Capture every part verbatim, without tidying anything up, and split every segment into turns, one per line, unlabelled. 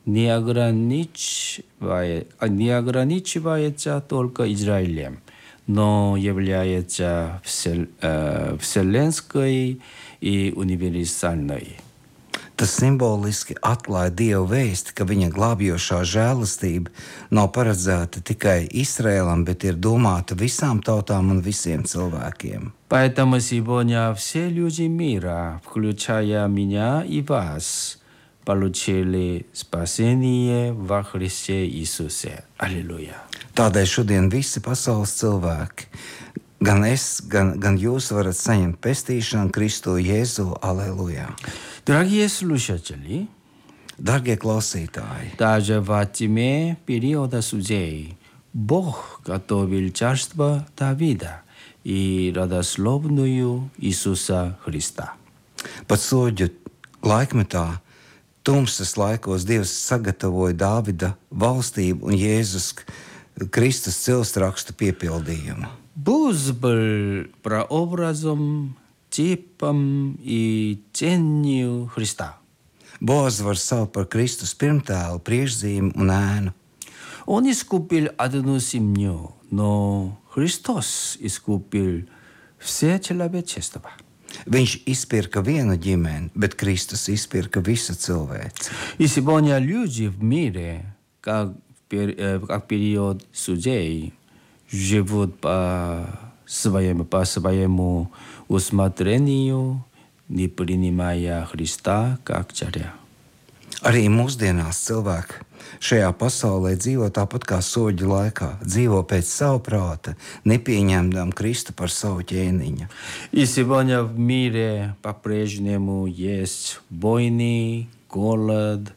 не ограничивает, не ограничивается только Израилем, но является всел, э, вселенской и универсальной.
Tas simboliski atklāja Dieva vēsti, ka viņa glābjošā žēlastība nav paredzēta tikai Izraēlam, bet ir domāta visām tautām un visiem cilvēkiem.
Поэтому сегодня все люди мира, включая меня и вас, получили спасение во Христе Иисусе. Аллилуйя.
Tādēļ šodien visi pasaules cilvēki, gan es, gan, gan jūs varat saņemt pestīšanu Kristu Jēzu. Aleluja!
Дорогие слушатели,
Darbie klausītāji,
даже во тьме периода судей Бог готовил царство Давида и родословную Иисуса Христа.
pat soģu laikmetā, tumsas laikos Dievs sagatavoja Dāvida valstību un Jēzus Kristus cilstrakstu piepildījumu.
Бог был прообразом, типом и тенью Христа.
Boaz var saukt par Kristus pirmtēlu, priekšzīmi un ēnu.
Он искупил одну семью, но Христос искупил все человечество.
Viņš izpirka vienu ģimeni, bet Kristus izpirka visu cilvēci.
И сегодня люди в мире, как, как период судей, живут по своему, по своему усмотрению, не принимая Христа как царя.
Arī mūsdienās cilvēki šajā pasaulē dzīvo tāpat kā soģu laikā, dzīvo pēc savu prāta, nepieņemdam Kristu par savu ķēniņu.
И сегодня в мире по-прежнему есть войны, голод,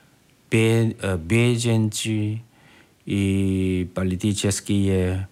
беженцы и политические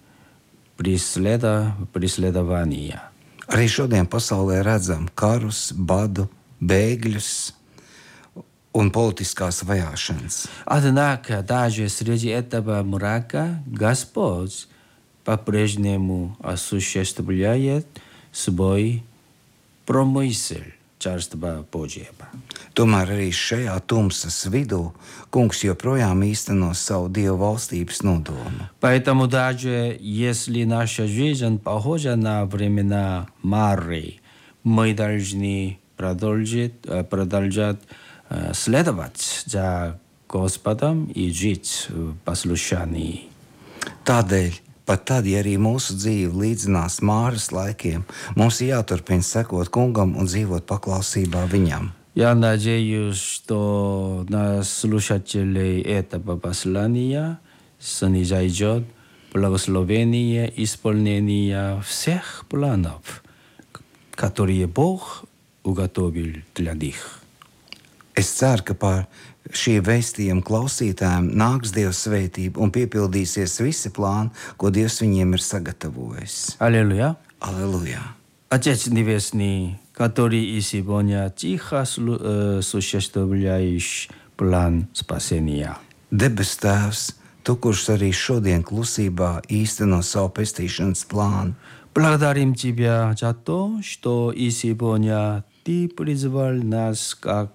преследования.
Arī šodien pasaulē redzam karus, badu, bēgļus un politiskās vajāšanas.
Однако даже среди этого мрака Господь по-прежнему осуществляет свой промысел Царства Божьего.
Tomēr arī šajā tumsas vidū Kungs joprojām īsteno savu Dieva valstības nodomu.
Поэтому даже если наша жизнь похожа на времена Марии, мы должны продолжить, продолжать следовать за Господом и жить в послушании.
Tādēļ, pat tad, ja arī mūsu dzīve līdzinās Māras laikiem, mums ir jāturpina sekot Kungam un dzīvot paklausībā Viņam.
Я надеюсь, что на слушателей этого послания снизойдет благословение исполнения всех планов, которые Бог уготовил для них.
Es ceru, ka par šī vēstījuma klausītājiem nāks Dieva svētība un piepildīsies visi plāni, ko Dievs viņiem ir sagatavojis.
Аллилуйя.
Aleluja!
Отец Небесный, который и сегодня тихо существующий план спасения.
Debes Tēvs, Tu, kurš arī šodien klusībā īsteno savu pestīšanas plānu,
Благодарим Тебя за то, что и сегодня Ты призвал нас как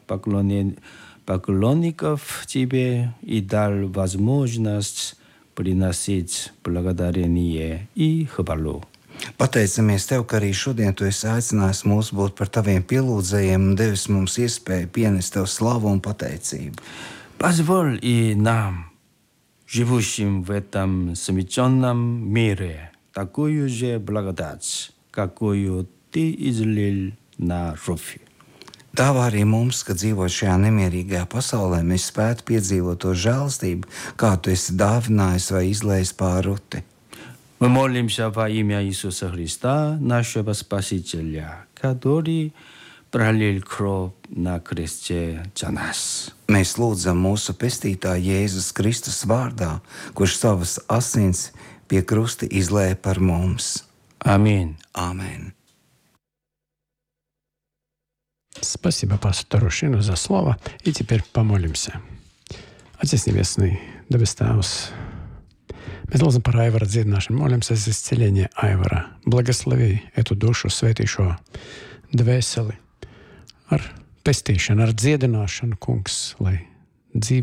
поклонников Тебе и дал возможность приносить благодарение и хвалу.
pateicamies Tev, ka arī šodien Tu esi aicinājis mūs būt par Taviem pielūdzējiem un devis mums iespēju pienest Tev slavu un pateicību.
Позволь и нам, живущим в этом смещенном мире, такую же благодать, какую Ты излил на Руфи.
Dāvā arī mums, ka dzīvot šajā nemierīgajā pasaulē, mēs spētu piedzīvot to žēlastību, kā Tu esi dāvinājis vai izlējis pār Ruti.
Мы молимся во имя Иисуса Христа, нашего Спасителя, который пролил кровь на кресте за нас.
Mēs lūdzam mūsu pestītāja Jēzus Kristus vārdā, kurš savas asins pie krusta izlēja par mums.
Аминь.
Āmen.
Спасибо пастору Шину за слово. И теперь помолимся. Отец Небесный, Дебes Tēvs, mēs lūdzam par Aivara dziedināšanu, молимся за исцеление Aivara. Благослови эту душу, svētī šo dvēseli ar pestīšanu, ar dziedināšanu, Kungs, lai dzīve